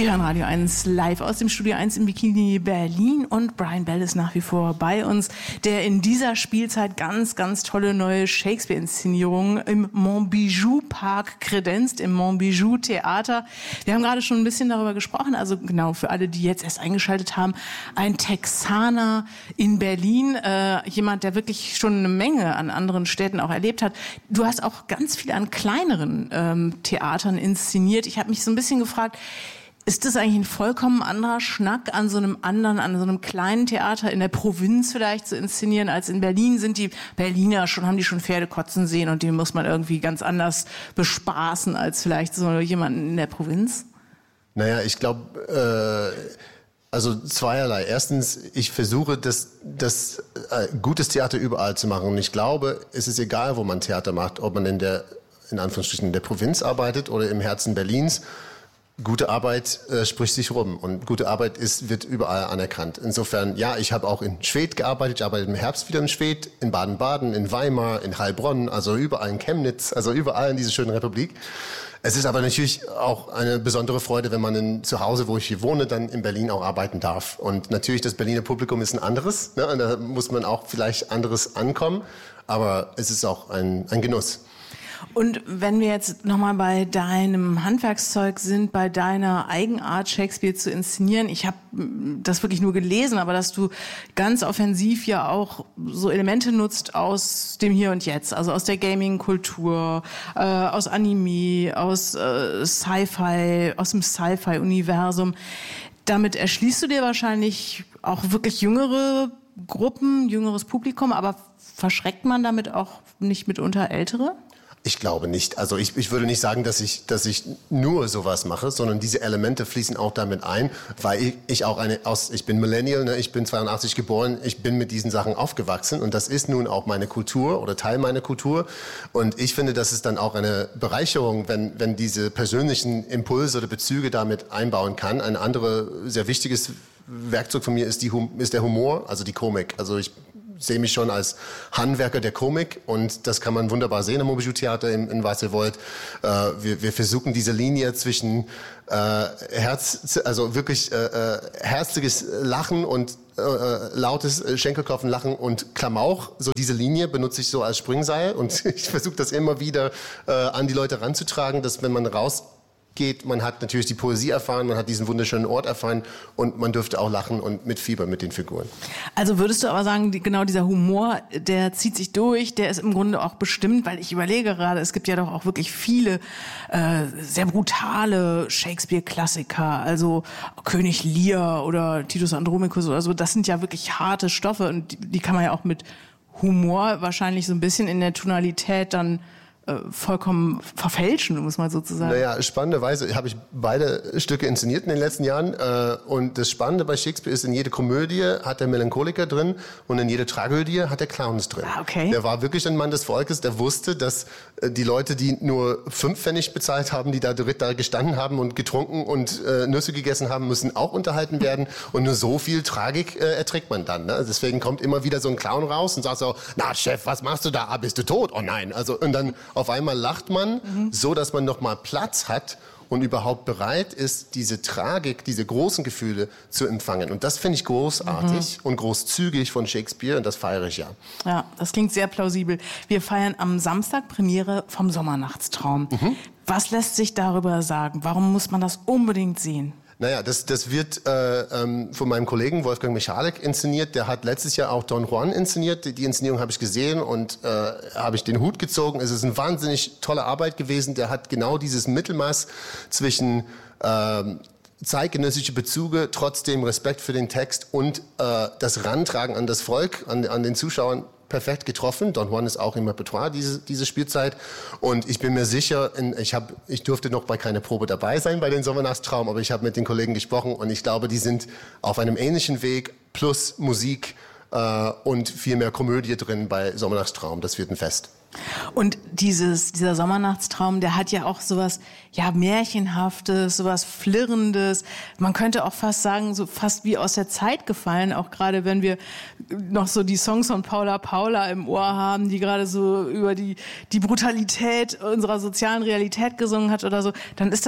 Sie hören Radio 1 live aus dem Studio 1 im Bikini Berlin und Brian Bell ist nach wie vor bei uns, der in dieser Spielzeit ganz, ganz tolle neue Shakespeare-Inszenierungen im Montbijou Park kredenzt, im Montbijou Theater. Wir haben gerade schon ein bisschen darüber gesprochen, also genau für alle, die jetzt erst eingeschaltet haben, ein Texaner in Berlin, jemand, der wirklich schon eine Menge an anderen Städten auch erlebt hat. Du hast auch ganz viel an kleineren Theatern inszeniert. Ich habe mich so ein bisschen gefragt, ist das eigentlich ein vollkommen anderer Schnack, an so einem kleinen Theater in der Provinz vielleicht zu inszenieren, als in Berlin? Sind die Berliner haben die schon Pferde kotzen sehen und die muss man irgendwie ganz anders bespaßen als vielleicht so jemanden in der Provinz? Naja, ich glaube, also zweierlei. Erstens, ich versuche, das gutes Theater überall zu machen. Und ich glaube, es ist egal, wo man Theater macht, ob man in Anführungsstrichen in der Provinz arbeitet oder im Herzen Berlins. Gute Arbeit spricht sich rum und gute Arbeit wird überall anerkannt. Insofern, ja, ich habe auch in Schwedt gearbeitet, ich arbeite im Herbst wieder in Schwedt, in Baden-Baden, in Weimar, in Heilbronn, also überall in Chemnitz, also überall in dieser schönen Republik. Es ist aber natürlich auch eine besondere Freude, wenn man zu Hause, wo ich hier wohne, dann in Berlin auch arbeiten darf. Und natürlich, das Berliner Publikum ist ein anderes, ne? Und da muss man auch vielleicht anderes ankommen, aber es ist auch ein Genuss. Und wenn wir jetzt nochmal bei deinem Handwerkszeug sind, bei deiner Eigenart, Shakespeare zu inszenieren, ich habe das wirklich nur gelesen, aber dass du ganz offensiv ja auch so Elemente nutzt aus dem Hier und Jetzt, also aus der Gaming-Kultur, aus Anime, aus Sci-Fi, aus dem Sci-Fi-Universum. Damit erschließt du dir wahrscheinlich auch wirklich jüngere Gruppen, jüngeres Publikum, aber verschreckt man damit auch nicht mitunter Ältere? Ich glaube nicht. Also ich würde nicht sagen, dass ich nur sowas mache, sondern diese Elemente fließen auch damit ein, weil ich bin Millennial, ne? Ich bin 82 geboren, ich bin mit diesen Sachen aufgewachsen und das ist nun auch meine Kultur oder Teil meiner Kultur. Und ich finde, das ist dann auch eine Bereicherung, wenn diese persönlichen Impulse oder Bezüge damit einbauen kann. Ein anderes sehr wichtiges Werkzeug von mir ist der Humor, also die Komik. Also ich sehe mich schon als Handwerker der Komik und das kann man wunderbar sehen im Montbijou Theater in Weißerwold. Wir versuchen diese Linie zwischen herziges Lachen und lautes Schenkelklopfen-Lachen und Klamauk. So diese Linie benutze ich so als Springseil und ich versuche das immer wieder an die Leute ranzutragen, dass wenn man rausgeht, man hat natürlich die Poesie erfahren, man hat diesen wunderschönen Ort erfahren und man dürfte auch lachen und mitfiebern mit den Figuren. Also würdest du aber sagen, genau dieser Humor, der zieht sich durch, der ist im Grunde auch bestimmt, weil ich überlege gerade, es gibt ja doch auch wirklich viele sehr brutale Shakespeare-Klassiker, also König Lear oder Titus Andromachus oder so, das sind ja wirklich harte Stoffe und die kann man ja auch mit Humor wahrscheinlich so ein bisschen in der Tonalität dann vollkommen verfälschen, muss man sozusagen. Naja, spannenderweise habe ich beide Stücke inszeniert in den letzten Jahren und das Spannende bei Shakespeare ist, in jede Komödie hat der Melancholiker drin und in jede Tragödie hat der Clowns drin. Ah, okay. Der war wirklich ein Mann des Volkes, der wusste, dass die Leute, die nur 5 Pfennig bezahlt haben, die da gestanden haben und getrunken und Nüsse gegessen haben, müssen auch unterhalten werden und nur so viel Tragik erträgt man dann. Ne? Deswegen kommt immer wieder so ein Clown raus und sagt so, na Chef, was machst du da? Ah, bist du tot? Oh nein. Also, und dann auf einmal lacht man, so dass man noch mal Platz hat und überhaupt bereit ist, diese Tragik, diese großen Gefühle zu empfangen. Und das finde ich großartig und großzügig von Shakespeare und das feiere ich ja. Ja, das klingt sehr plausibel. Wir feiern am Samstag Premiere vom Sommernachtstraum. Was lässt sich darüber sagen? Warum muss man das unbedingt sehen? Naja, das wird von meinem Kollegen Wolfgang Michalek inszeniert. Der hat letztes Jahr auch Don Juan inszeniert. Die Inszenierung habe ich gesehen und habe ich den Hut gezogen. Es ist eine wahnsinnig tolle Arbeit gewesen. Der hat genau dieses Mittelmaß zwischen zeitgenössische Bezüge, trotzdem Respekt für den Text und das Rantragen an das Volk, an den Zuschauern perfekt getroffen. Don Juan ist auch im Repertoire diese Spielzeit. Und ich bin mir sicher, ich durfte noch bei keiner Probe dabei sein bei den Sommernachtstraum, aber ich habe mit den Kollegen gesprochen und ich glaube, die sind auf einem ähnlichen Weg plus Musik und viel mehr Komödie drin bei Sommernachtstraum. Das wird ein Fest. Und dieser Sommernachtstraum, der hat ja auch sowas, ja, Märchenhaftes, sowas Flirrendes. Man könnte auch fast sagen, so fast wie aus der Zeit gefallen, auch gerade wenn wir noch so die Songs von Paula Paula im Ohr haben, die gerade so über die Brutalität unserer sozialen Realität gesungen hat oder so, dann ist das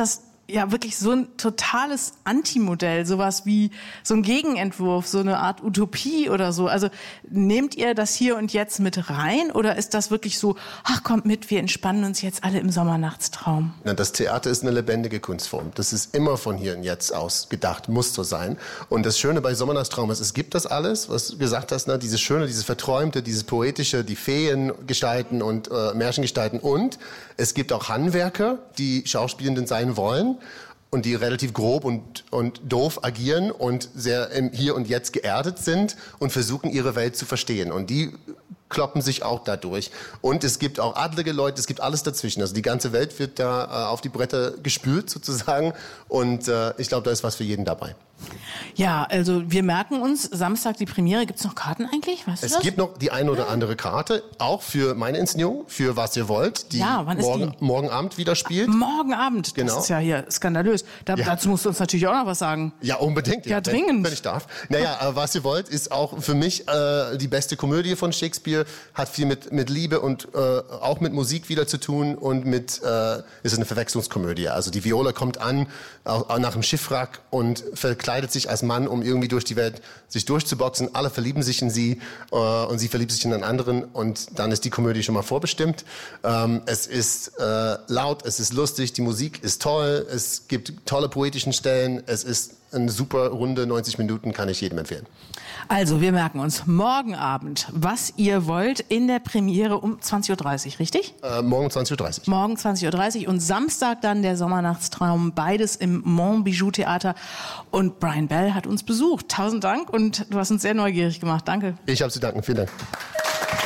ja wirklich so ein totales Antimodell, sowas wie so ein Gegenentwurf, so eine Art Utopie oder so. Also nehmt ihr das hier und jetzt mit rein oder ist das wirklich so, ach kommt mit, wir entspannen uns jetzt alle im Sommernachtstraum? Na, das Theater ist eine lebendige Kunstform. Das ist immer von hier und jetzt aus gedacht, muss so sein. Und das Schöne bei Sommernachtstraum ist, es gibt das alles, was du gesagt hast, ne? Dieses Schöne, dieses Verträumte, dieses Poetische, die Feen gestalten und Märchen gestalten. Und es gibt auch Handwerker, die Schauspielenden sein wollen und die relativ grob und doof agieren und sehr im Hier und Jetzt geerdet sind und versuchen, ihre Welt zu verstehen. Und die kloppen sich auch dadurch. Und es gibt auch adlige Leute, es gibt alles dazwischen. Also die ganze Welt wird da auf die Bretter gespült sozusagen. Und ich glaube, da ist was für jeden dabei. Ja, also wir merken uns, Samstag die Premiere. Gibt's noch Karten eigentlich? Weißt du das? Es gibt noch die eine oder andere Karte, auch für meine Inszenierung, für Was ihr wollt, die, wann ist die? Morgen Abend wieder spielt. Morgen Abend, Genau. Das ist ja hier skandalös. Dazu musst du uns natürlich auch noch was sagen. Ja, unbedingt. Ja, dringend. Wenn ich darf. Naja, Was ihr wollt ist auch für mich die beste Komödie von Shakespeare, hat viel mit Liebe und auch mit Musik wieder zu tun und ist eine Verwechslungskomödie. Also die Viola kommt an auch nach dem Schiffwrack und verkleidet sich als Mann, um irgendwie durch die Welt sich durchzuboxen. Alle verlieben sich in sie und sie verliebt sich in einen anderen und dann ist die Komödie schon mal vorbestimmt. Es ist laut, es ist lustig, die Musik ist toll, es gibt tolle poetischen Stellen, es ist eine super Runde, 90 Minuten, kann ich jedem empfehlen. Also, wir merken uns, morgen Abend, Was ihr wollt, in der Premiere um 20.30 Uhr, richtig? Morgen 20.30 Uhr. Morgen 20.30 Uhr und Samstag dann der Sommernachtstraum, beides im Montbijou Theater. Und Brian Bell hat uns besucht. 1000 Dank und du hast uns sehr neugierig gemacht. Danke. Ich habe zu danken. Vielen Dank.